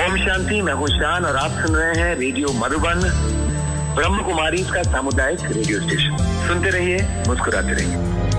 ओम शांति, मैं हूं शान और आप सुन रहे हैं रेडियो मधुबन, ब्रह्म कुमारी का सामुदायिक रेडियो स्टेशन। सुनते रहिए, मुस्कुराते रहिए।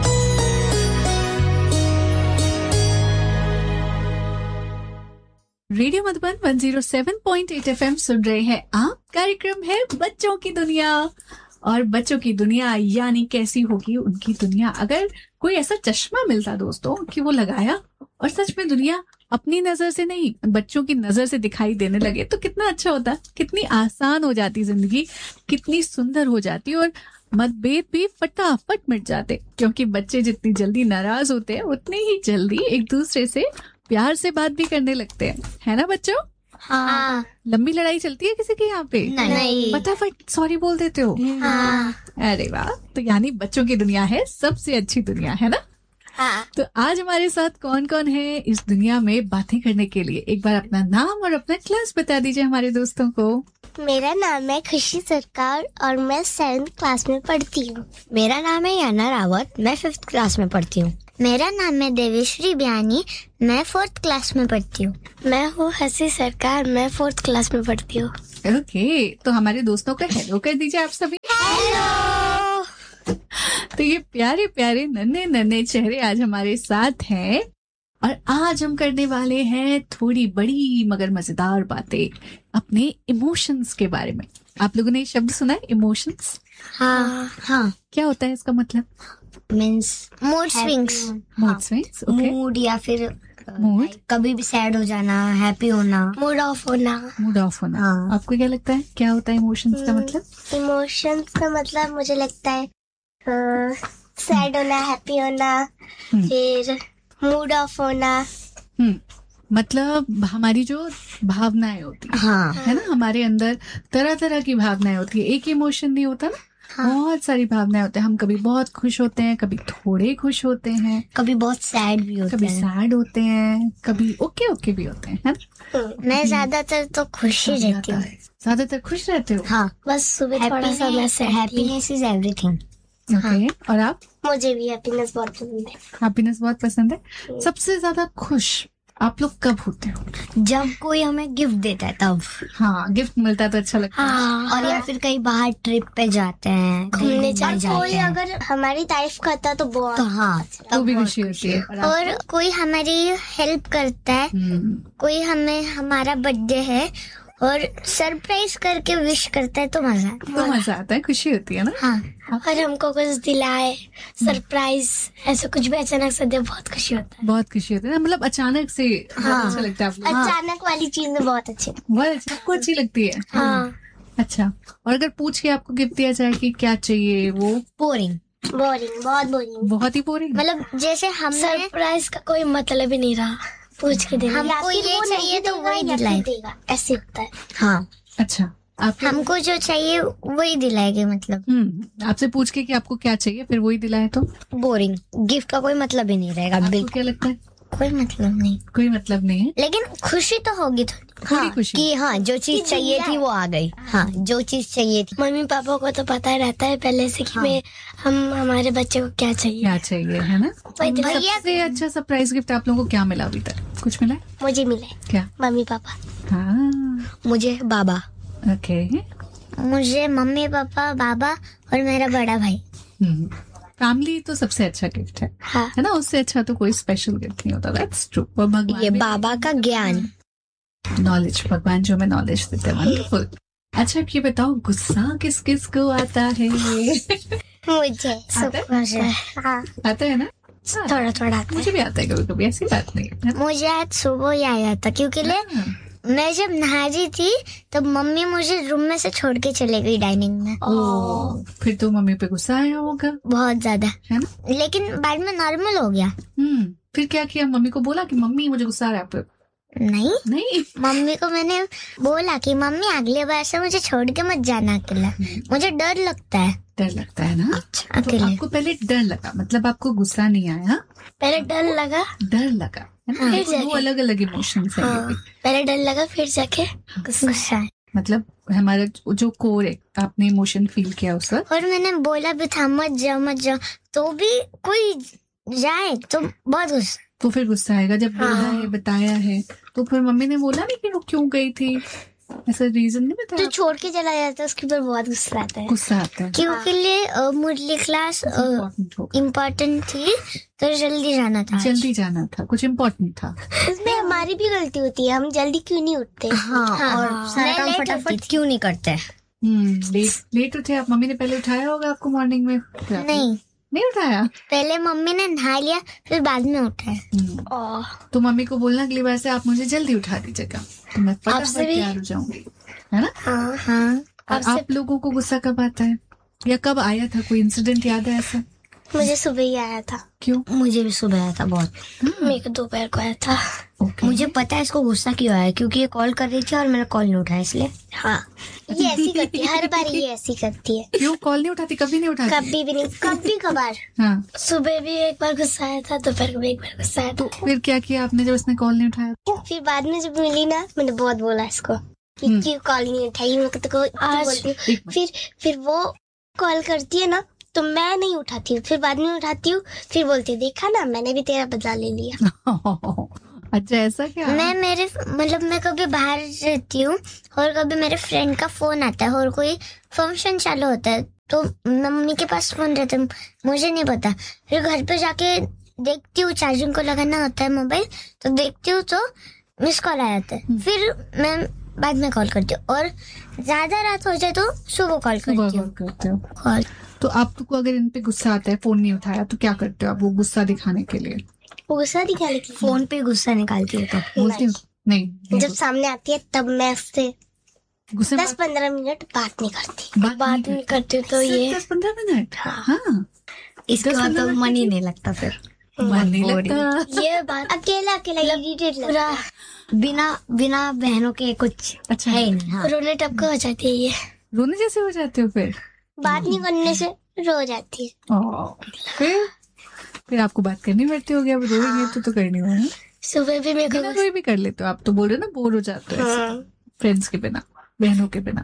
रेडियो मधुबन 107.8 FM सुन रहे हैं आप। कार्यक्रम है बच्चों की दुनिया, और बच्चों की दुनिया यानी कैसी होगी उनकी दुनिया। अगर कोई ऐसा चश्मा मिलता दोस्तों कि वो लगाया और सच में दुनिया अपनी नजर से नहीं बच्चों की नजर से दिखाई देने लगे तो कितना अच्छा होता, कितनी आसान हो जाती जिंदगी, कितनी सुंदर हो जाती और मतभेद भी फटाफट मिट जाते। क्योंकि बच्चे जितनी जल्दी नाराज होते हैं उतनी ही जल्दी एक दूसरे से प्यार से बात भी करने लगते हैं, है ना बच्चों? हाँ। लंबी लड़ाई चलती है किसी के यहाँ पे? नहीं। फटाफट सॉरी बोल देते हो? हाँ। अरे वाह, तो यानी बच्चों की दुनिया है सबसे अच्छी दुनिया, है ना? हाँ। तो आज हमारे साथ कौन कौन है इस दुनिया में बातें करने के लिए? एक बार अपना नाम और अपना क्लास बता दीजिए हमारे दोस्तों को। मेरा नाम है खुशी सरकार और मैं 7th क्लास में पढ़ती हूँ। मेरा नाम है याना रावत, मैं 5th क्लास में पढ़ती हूँ। मेरा नाम है देवेश्री बयानी, मैं 4th क्लास में पढ़ती हूँ। मैं हूँ हसी सरकार, मैं 4th क्लास में पढ़ती हूँ। ओके, तो हमारे दोस्तों को हेलो कर दीजिए आप सभी। हेलो। तो ये प्यारे प्यारे नन्हे नन्हे चेहरे आज हमारे साथ हैं और आज हम करने वाले हैं थोड़ी बड़ी मगर मजेदार बातें अपने इमोशंस के बारे में। आप लोगों ने ये शब्द सुना है, इमोशंस? हाँ। हाँ। क्या होता है इसका मतलब? Means mood swings. Mood swings, okay. Mood या फिर मूड, कभी भी सैड हो जाना, हैप्पी होना, मूड ऑफ होना। मूड ऑफ होना। हाँ। आपको क्या लगता है क्या होता है इमोशंस का मतलब? इमोशंस का मतलब मुझे लगता है सैड होना, हैप्पी होना, फिर मूड ऑफ होना। मतलब हमारी जो भावनाएं होती है, हाँ। है ना, हमारे अंदर तरह तरह की भावनाएं होती है, एक इमोशन नहीं होता ना। हाँ। बहुत सारी भावनाएं होते हैं। हम कभी बहुत खुश होते हैं, कभी थोड़े खुश होते हैं, कभी बहुत सैड भी होते हैं, कभी सैड होते हैं, कभी ओके ओके भी होते हैं, है ना? मैं ज्यादातर तो खुश ही रहती हूँ। ज्यादातर खुश रहते हो? हाँ, बस सुबह थोड़ा सा हैप्पीनेस इज एवरीथिंग। ओके, और आप? मुझे भी हैप्पीनेस बहुत पसंद है। हैप्पीनेस बहुत पसंद है। सबसे ज्यादा खुश आप लोग कब होते हो? जब कोई हमें गिफ्ट देता है तब। हाँ, गिफ्ट मिलता है तो अच्छा लगता है। हाँ, और या फिर कहीं बाहर ट्रिप पे जाते हैं, घूमने जाते हैं। कोई अगर हमारी तारीफ करता है तो बहुत, तो हाँ, तो भी खुशी होती है। और कोई हमारी हेल्प करता है, कोई हमें हमारा बर्थडे है और सरप्राइज करके विश करता है तो मजा आता है, खुशी होती है ना। हाँ। और हमको कुछ दिलाए, सरप्राइज, ऐसा कुछ भी अचानक से दे, बहुत खुशी होता है। बहुत खुशी होती है ना, मतलब अचानक से। हाँ। अच्छा लगता है आपको? अचानक वाली चीज में बहुत अच्छी, आपको अच्छी लगती है। हाँ। अच्छा, और अगर पूछ के आपको गिफ्ट दिया जाए कि क्या चाहिए, वो? बोरिंग, बहुत बोरिंग, बहुत ही बोरिंग। मतलब जैसे हम सरप्राइज का कोई मतलब ही नहीं रहा, पूछ के देना हमको ये चाहिए तो वही दिलाएगा, ऐसे होता है। हाँ। अच्छा, हमको जो चाहिए वही दिलाएंगे, मतलब आपसे पूछ के कि आपको क्या चाहिए फिर वही दिलाए तो बोरिंग, गिफ्ट का कोई मतलब ही नहीं रहेगा। आपको क्या लगता है? कोई मतलब नहीं, कोई मतलब नहीं है, लेकिन खुशी तो होगी थोड़ी, खुशी कि हाँ जो चीज चाहिए थी वो आ गई। हाँ, जो चीज चाहिए थी। मम्मी पापा को तो पता रहता है पहले से कि हम हमारे बच्चे को क्या चाहिए, है ना? सबसे अच्छा सरप्राइज गिफ्ट आप लोगों को क्या मिला अभी तक? कुछ मिला? मुझे मिला। क्या? Mummy papa. हाँ। मुझे बाबा। ओके। मुझे मम्मी पापा, बाबा और मेरा बड़ा भाई। फैमिली तो सबसे अच्छा गिफ्ट है। हाँ। है ना, उससे अच्छा तो कोई स्पेशल गिफ्ट नहीं होता। That's true. भगवान, ये बाबा का ज्ञान, नॉलेज, भगवान जो हमें नॉलेज देते हैं। वंडरफुल। अच्छा, ये बताओ गुस्सा किस किस को आता है? मुझे आता है ना? थोड़ा थोड़ा आता है। मुझे भी आता है कभी कभी, ऐसी बात नहीं है। मुझे आज सुबह ही आया था, क्योंकि मैं जब नहा रही थी तब मम्मी मुझे रूम में से छोड़ के चले गई डाइनिंग में। फिर तो मम्मी पे गुस्सा आया होगा बहुत ज्यादा, है ना? लेकिन बाद में नॉर्मल हो गया। फिर क्या किया? मम्मी को बोला कि मम्मी मुझे गुस्सा आ रहा है आप पे? नहीं, मम्मी को मैंने बोला कि मम्मी अगले बार से मुझे छोड़ के मत जाना अकेला, मुझे डर लगता है। डर लगता है ना? अच्छा, तो आपको पहले डर लगा, मतलब आपको गुस्सा नहीं आया? पहले डर लगा। हाँ, वो अलग अलग इमोशंस है। पहले डर लगा, फिर जाके गुस्सा। मतलब हमारा जो कोर है, आपने इमोशन फील किया उस वक्त। और मैंने बोला भी था मत जाओ, तो भी कोई जाए तो बहुत गुस्सा। तो फिर गुस्सा आएगा जब बोला है, बताया है। तो फिर मम्मी ने बोला नहीं कि वो क्यों गई थी, ऐसा रीजन नहीं बताया? तो छोड़ के चला जाता है, उसके ऊपर बहुत गुस्सा आता है। गुस्सा आता है क्योंकि लिए मुरली क्लास इम्पोर्टेंट थी, तो जल्दी जाना था। जल्दी जाना था, कुछ इम्पोर्टेंट था। उसमें हमारी भी गलती होती है, हम जल्दी क्यों नहीं उठते। और सारा काम फटाफट क्यों नहीं करते। लेट उठे आप? मम्मी ने पहले उठाया होगा आपको मॉर्निंग में? नहीं उठाया? पहले मम्मी ने नहा लिया, फिर बाद में उठाया। तो मम्मी को बोलना अगली बार से आप मुझे जल्दी उठा दीजिएगा, तो मैं फटाफट तैयार हो जाऊंगी, है ना? हाँ। आप लोगों को गुस्सा कब आता है या कब आया था? कोई इंसिडेंट याद है ऐसा? मुझे सुबह ही आया था। क्यों? मुझे भी सुबह आया था बहुत। मेरे को दोपहर को आया था। मुझे पता है इसको गुस्सा क्यों आया, क्योंकि ये कॉल कर रही थी और मैंने कॉल नहीं उठाया, इसलिए। हाँ, ये ऐसी करती है हर बार, ये ऐसी करती है। क्यों कॉल नहीं उठाती? कभी नहीं उठाती? कभी भी नहीं, कभी कभार। हाँ, सुबह भी एक बार गुस्सा आया था, दोपहर को भी एक बार गुस्सा आया था। तो फिर क्या किया आपने जब उसने कॉल नहीं उठाया? फिर बाद में जब मिली ना, मैंने बहुत बोला इसको कि क्यों कॉल नहीं उठाई। मैं तो बोलती हूँ, फिर वो कॉल करती है ना, तो मैं नहीं उठाती हूँ, फिर बाद में उठाती हूँ, फिर बोलती हूँ देखा ना, मैंने भी तेरा बदला ले लिया। अच्छा, ऐसा क्या? मैं कभी बाहर रहती हूँ और कभी मेरे फ्रेंड का फोन आता है और कोई फंक्शन चालू होता है, तो मम्मी के पास फोन रहता है, मुझे नहीं पता। फिर घर पे जाके देखती हूँ, चार्जिंग को लगाना होता है मोबाइल, तो देखती हूँ तो मिस कॉल आ जाता है। फिर मैं बाद में कॉल करती हूँ, और ज्यादा रात हो जाए तो सुबह कॉल करती हूँ। तो आपको अगर इन पे गुस्सा आता है, फोन नहीं उठाया, तो क्या करते हो आप वो गुस्सा दिखाने के लिए? गुस्सा दिखाने के लिए फोन पे गुस्सा निकालती है। तो बोलती हूँ नहीं, जब सामने आती है तब मैं उससे 10-15 मिनट बात नहीं करती। बात नहीं करती तो ये 10-15 मिनट। हाँ, इसके बाद तो मन ही नहीं लगता, फिर मन नहीं लगता। ये बात अकेला पूरा बिना बहनों के कुछ अच्छा है नहीं। हाँ। रोने टप का हो जाती है, ये रोने जैसे हो जाते हो? फिर बात नहीं करने से रो जाती है। फिर आपको बात करनी पड़ती होगी, अब रोएंगे तो करनी होगी। सुबह भी मैं कोई भी कर लेते हो आप, तो बोल रहे हो ना बोर हो जाते हो फ्रेंड्स के बिना, बहनों के बिना।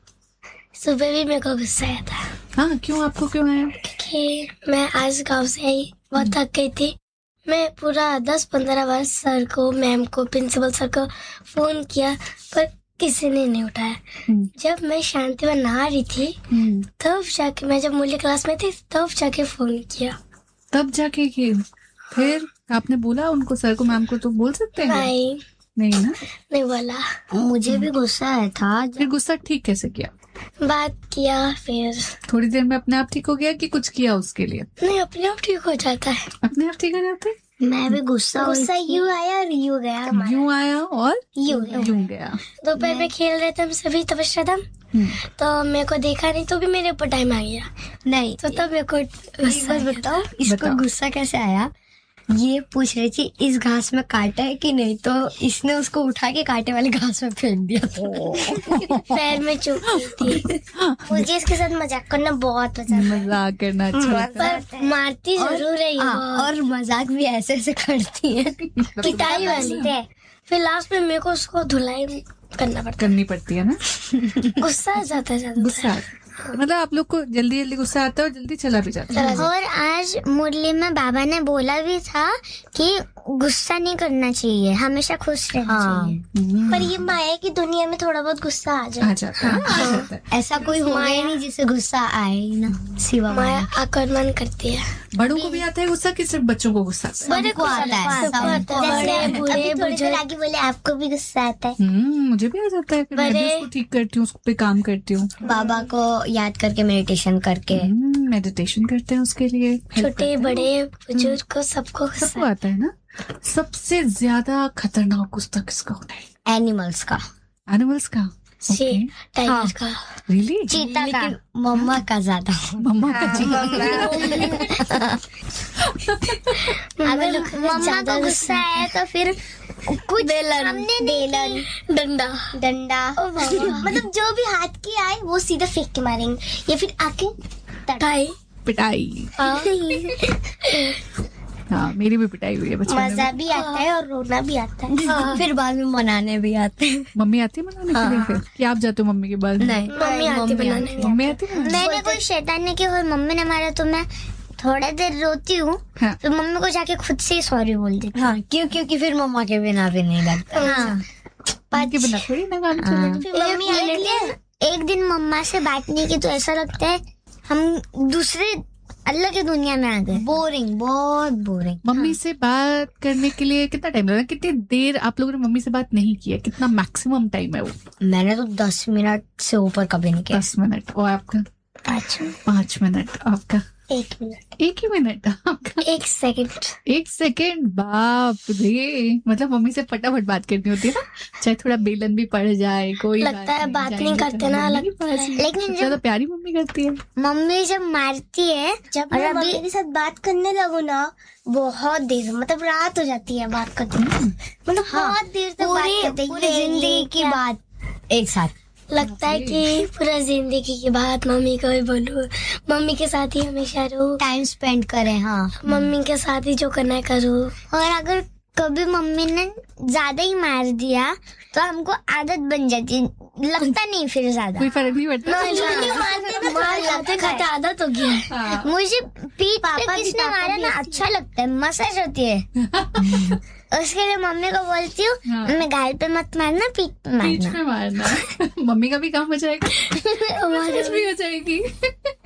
सुबह भी मेरे को गुस्सा आया था। हाँ, क्यों? आपको क्यों आया? कि मैं आज गांव से आई, बहुत थक गई थी। मैं पूरा 10-15 बार सर को, मैम को, प्रिंसिपल सर को फोन किया, पर किसी ने नहीं उठाया। जब मैं शांति में नहा रही थी, तब जाके, मैं जब मूल्य क्लास में थी, तब जाके फोन किया। तब जाके फिर आपने बोला उनको, सर को, मैम को? तो बोल सकते हैं। नहीं ना, नहीं बोला। मुझे भी गुस्सा आया था। फिर गुस्सा ठीक कैसे किया? बात किया, फिर थोड़ी देर में अपने आप ठीक हो गया कि कुछ किया उसके लिए? नहीं, अपने आप ठीक हो जाता है। अपने आप ठीक हो जाता है। मैं भी गुस्सा यूं आया और यूं गया। यूं आया और यूं गया। दोपहर में खेल रहे थे हम सभी, तपस्यादम, तो मेरे को देखा नहीं, तो भी मेरे ऊपर टाइम आ गया। नहीं तो तब मेरे को बताओ इसको गुस्सा कैसे आया। ये पूछ रही थी इस घास में कांटा है कि नहीं, तो इसने उसको उठा के कांटे वाले घास में फेंक दिया था। पैर में चुभ गई थी। मुझे इसके साथ मजाक करना बहुत पसंद है। मजाक करना अच्छा पर मारती जरूर है और मजाक भी ऐसे ऐसे करती है, पिटाई वाली। फिर लास्ट में मेरे को उसको धुलाई करनी पड़ती है ना। गुस्सा आ जाता है। गुस्सा मतलब आप लोग को जल्दी जल्दी गुस्सा आता है और जल्दी चला भी जाता है। और आज मुरली में बाबा ने बोला भी था कि गुस्सा नहीं करना चाहिए, हमेशा खुश रहना चाहिए। पर ये माया की दुनिया में थोड़ा बहुत गुस्सा आ जाता है। ऐसा कोई माया नहीं जिसे गुस्सा आए ना, सिवा माया आक्रमण करती है। बड़ों को भी आता है गुस्सा कि सिर्फ बच्चों को गुस्सा? बड़े को आता है। बोले आपको भी गुस्सा आता है? मुझे भी आ जाता है। मैं भी उसको ठीक करती हूँ, उस पे काम करती हूँ। बाबा को याद करके, मेडिटेशन करके। मेडिटेशन करते हैं उसके लिए। छोटे बड़े बुजुर्ग को सबको आता है ना। सबसे ज्यादा खतरनाक गुस्सा किसका होता है? एनिमल्स का। टाइगर का। रियली? चीता का। मम्मा का ज्यादा। मम्मा का चीता। अगर मम्मा को गुस्सा आया तो फिर कुछ बेलन, डंडा मतलब जो भी हाथ की आए वो सीधा फेंक के मारेंगे, या फिर आके पिटाई। हाँ, मेरी भी पिटाई हुई है बचपन में। मजा भी आता है और रोना भी आता है। फिर बाद में मनाने भी आते हैं। मम्मी आती है मनाने के लिए? फिर क्या आप जाते हो मम्मी के बाद? नहीं, मम्मी आती बनाने। मम्मी आती है। मैंने कोई शैतानी की और मम्मी ने मारा तो मैं थोड़ा देर रोती हूँ, हाँ। तो मम्मी को जाके खुद से ही सॉरी बोल देती। हाँ, क्योंकि फिर मम्मा के बिना भी नहीं लगता। हाँ, उनके बिना थोड़ी ना काम चलेगा। एक दिन मम्मा से बात नहीं की तो ऐसा लगता है हम दूसरे अल्लाह की दुनिया में आ गए। बोरिंग, बहुत बोरिंग। मम्मी से बात करने के लिए कितना टाइम लगा? कितनी देर आप लोगों ने मम्मी से बात नहीं किया? कितना मैक्सिमम टाइम है वो? मैंने तो 10 मिनट से ऊपर कभी नहीं किया। 10 मिनट। और आपका? 5 मिनट। आपका? 1 मिनट। 1 ही मिनट? आपका? 1 सेकंड। 1 सेकेंड? बाप रे, मतलब मम्मी से फटाफट बात करनी होती है ना, चाहे थोड़ा बेलन भी पड़ जाए, कोई लगता है बात नहीं जाएंगे करते तो ना, मम्मी के लगता पास है। ही। लेकिन सबसे जब ज्यादा प्यारी मम्मी करती है। मम्मी जब मारती है, जब मैं मम्मी के साथ बात करने लगूँ ना, बहुत देर, मतलब रात हो जाती है बात करते, मतलब बहुत देर तक बात करते हैं। पूरी जिंदगी की बात एक साथ। लगता है कि पूरा जिंदगी की बात मम्मी को ही बोलूं, मम्मी के साथ ही हमेशा रहूं, टाइम स्पेंड करें। हाँ, मम्मी के साथ ही जो करना है करूं। और अगर कभी मम्मी ने ज्यादा ही मार दिया तो हमको आदत बन जाती है, लगता नहीं फिर ज्यादा, कोई फर्क नहीं पड़ता। मार खाते खाते आदत हो गया। मुझे पीठ पे किसने मारा ना अच्छा लगता है, मसाज होती है। उसके लिए मम्मी को बोलती हूँ, मम्मी गाल पे मत मारना, पीठ पे बीच मारना। में मारना। मम्मी का भी काम हो जाएगा, मसाज भी हो जाएगी।